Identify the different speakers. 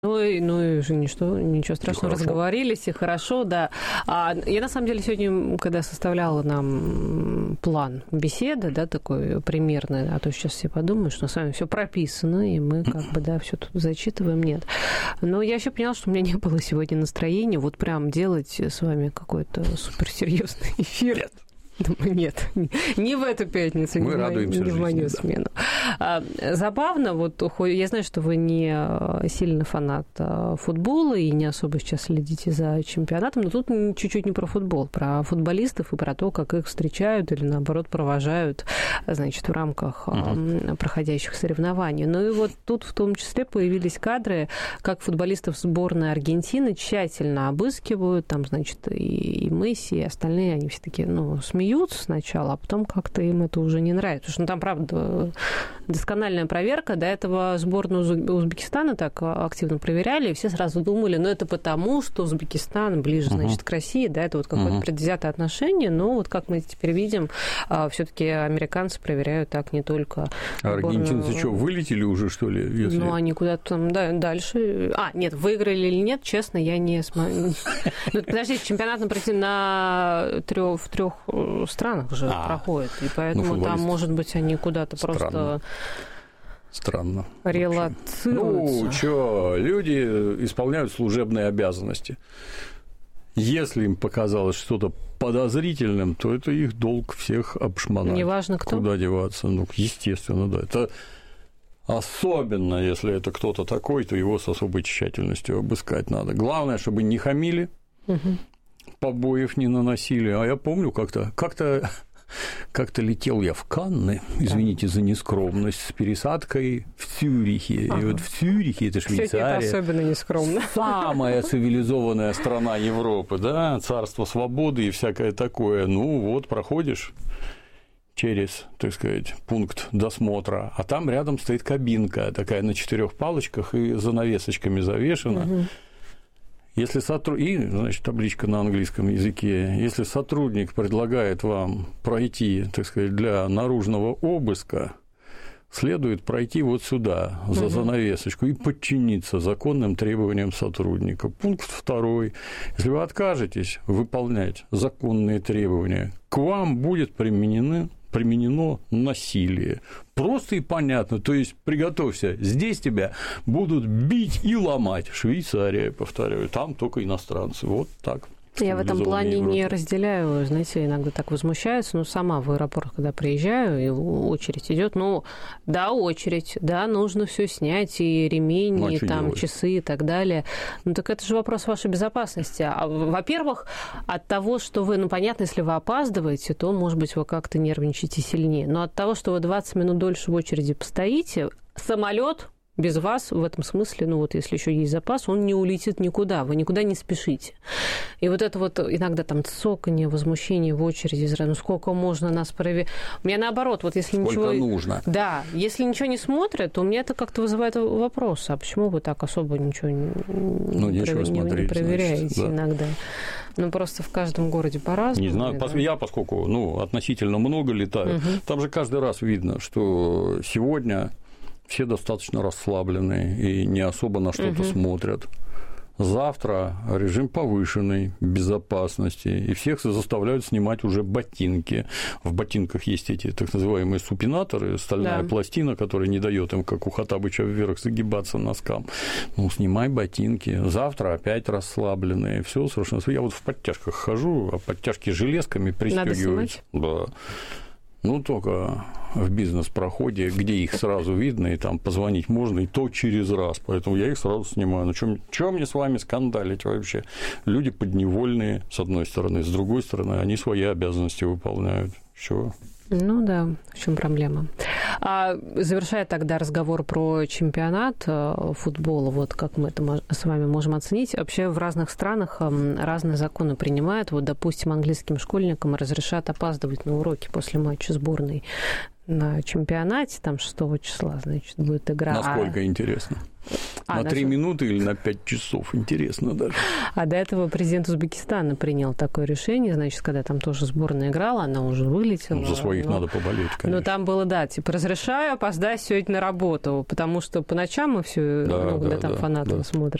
Speaker 1: Ну и ничего страшного, разговорились, и хорошо, да. Я, на самом деле, сегодня, когда составляла нам план беседы, да, такой примерный, а то сейчас все подумают, что с вами все прописано, и мы все тут зачитываем, нет. Но я еще поняла, что у меня не было сегодня настроения вот прям делать с вами какой-то суперсерьезный эфир.
Speaker 2: Нет.
Speaker 1: Думаю, нет, не в эту пятницу,
Speaker 2: мы радуемся
Speaker 1: не в мою
Speaker 2: жизни,
Speaker 1: смену. Забавно, вот я знаю, что вы не сильный фанат футбола и не особо сейчас следите за чемпионатом, но тут чуть-чуть не про футбол, про футболистов и про то, как их встречают или, наоборот, провожают, значит, в рамках проходящих соревнований. Ну и вот тут в том числе появились кадры, как футболистов сборной Аргентины тщательно обыскивают, там, значит, и Месси, и остальные, они все такие, смеются сначала, а потом как-то им это уже не нравится. Потому что там, правда, доскональная проверка. До этого сборную Узбекистана так активно проверяли, и все сразу думали, это потому, что Узбекистан ближе, значит, к России, да, это вот какое-то предвзятое отношение, но вот как мы теперь видим, все-таки американцы проверяют так не только сборную...
Speaker 2: Аргентинцы что, вылетели уже, что ли? Если...
Speaker 1: они куда-то там дальше... нет, выиграли или нет, честно, я не смотрю. Подождите, чемпионат в трех странах уже проходит, и поэтому там, может быть, они куда-то просто...
Speaker 2: Странно.
Speaker 1: Релоцируются.
Speaker 2: Люди исполняют служебные обязанности. Если им показалось что-то подозрительным, то это их долг всех обшмонать.
Speaker 1: Неважно кто.
Speaker 2: Куда деваться? Естественно, да. Это особенно, если это кто-то такой, то его с особой тщательностью обыскать надо. Главное, чтобы не хамили, побоев не наносили. А я помню, как-то летел я в Канны, извините за нескромность, с пересадкой в Цюрихе. И вот в Цюрихе, это Швейцария.
Speaker 1: Это особенно нескромно.
Speaker 2: Самая цивилизованная страна Европы, да, царство свободы и всякое такое. Проходишь через, так сказать, пункт досмотра, а там рядом стоит кабинка такая на 4 палочках и занавесочками завешена. Если значит, табличка на английском языке. Если сотрудник предлагает вам пройти, так сказать, для наружного обыска, следует пройти вот сюда, за занавесочку, и подчиниться законным требованиям сотрудника. Пункт 2. Если вы откажетесь выполнять законные требования, к вам будет применено насилие. Просто и понятно. То есть, приготовься, здесь тебя будут бить и ломать. Швейцария, повторяю, там только иностранцы. Вот так.
Speaker 1: Я в этом плане не разделяю, знаете, иногда так возмущаются, сама в аэропорт, когда приезжаю, и очередь идет, очередь, нужно все снять, и ремень, и там делать? Часы и так далее. Так это же вопрос вашей безопасности. Во-первых, от того, что вы, понятно, если вы опаздываете, то, может быть, вы как-то нервничаете сильнее, но от того, что вы 20 минут дольше в очереди постоите, самолет без вас в этом смысле, если еще есть запас, он не улетит никуда, вы никуда не спешите. И вот это вот иногда там цоканье, возмущение в очереди, сколько можно нас проверять. У меня наоборот, если
Speaker 2: сколько
Speaker 1: ничего...
Speaker 2: нужно.
Speaker 1: Да, если ничего не смотрят, то у меня это как-то вызывает вопрос, а почему вы так особо ничего не проверяете, значит, иногда? Просто в каждом городе по-разному.
Speaker 2: Не знаю, я, поскольку относительно много летаю, там же каждый раз видно, что сегодня все достаточно расслабленные и не особо на что-то смотрят. Завтра режим повышенной безопасности, и всех заставляют снимать уже ботинки. В ботинках есть эти так называемые супинаторы, стальная пластина, которая не дает им, как у Хоттабыча, вверх загибаться носкам. Снимай ботинки. Завтра опять расслабленные. Все совершенно. Я в подтяжках хожу, а подтяжки железками пристегиваюсь. Да. Только в бизнес-проходе, где их сразу видно, и там позвонить можно, и то через раз. Поэтому я их сразу снимаю. Чё мне с вами скандалить вообще? Люди подневольные, с одной стороны, с другой стороны, они свои обязанности выполняют. Чего?
Speaker 1: Да, в чем проблема? Завершая тогда разговор про чемпионат футбола, как мы это с вами можем оценить, вообще в разных странах разные законы принимают. Допустим, английским школьникам разрешат опаздывать на уроки после матча сборной. на чемпионате, там 6 числа, значит, будет игра.
Speaker 2: Насколько интересно? На 3 минуты или на 5 часов? Интересно даже.
Speaker 1: А до этого президент Узбекистана принял такое решение, значит, когда там тоже сборная играла, она уже вылетела.
Speaker 2: Ну, за своих надо поболеть, конечно.
Speaker 1: Но там было, да, типа, разрешаю опоздать сегодня на работу, потому что по ночам мы все, когда там фанаты смотрят.